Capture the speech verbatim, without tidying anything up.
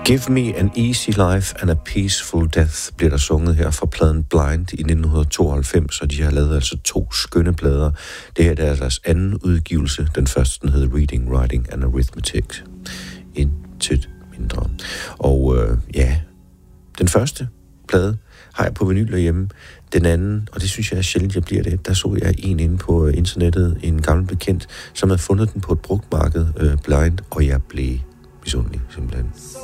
Give me an easy life and a peaceful death bliver der sunget her fra pladen Blind i nitten tooghalvfems, og de har lavet altså to skønne plader. Det her det er deres anden udgivelse. Den første den hedder Reading, Writing and Arithmetic. Intet mindre. Og øh, ja, den første plade har jeg på vinyl derhjemme. Den anden, og det synes jeg er sjældent, jeg bliver det, der så jeg en inde på internettet, en gammel bekendt, som havde fundet den på et brugtmarked, øh, Blind, og jeg blev misundelig simpelthen.